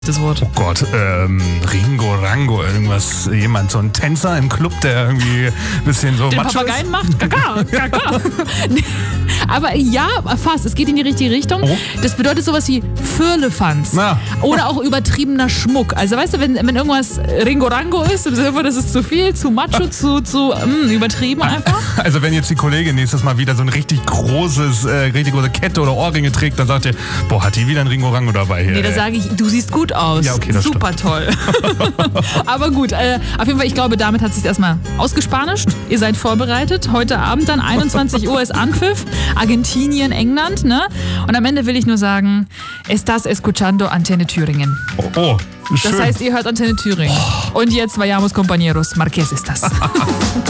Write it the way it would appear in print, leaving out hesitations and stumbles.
Das Wort. Oh Gott, Ringo Rango, irgendwas, so ein Tänzer im Club, der irgendwie ein bisschen so Den Macho Papageien ist. macht? Kaka, kaka. Aber ja, fast. Es geht in die richtige Richtung. Oh. Das bedeutet sowas wie Firlefanz. Na. Oder auch übertriebener Schmuck. Also weißt du, wenn irgendwas Ringo Rango ist, im Sinne von, das ist zu viel, zu macho, zu übertrieben einfach. Also wenn jetzt die Kollegin nächstes Mal wieder so ein richtig große Kette oder Ohrringe trägt, dann sagt ihr, boah, hat die wieder ein Ringo Rango dabei hier. Nee, da sage ich, du siehst gut aus. Ja, okay, das super toll. Aber gut, auf jeden Fall, ich glaube, damit hat es sich erstmal ausgespanischt. Ihr seid vorbereitet. Heute Abend dann 21 Uhr ist Anpfiff. Argentinien, England, ne? Und am Ende will ich nur sagen, estás escuchando Antenne Thüringen. Oh, schön. Das heißt, ihr hört Antenne Thüringen. Und jetzt, vayamos compañeros, Marqués ist das.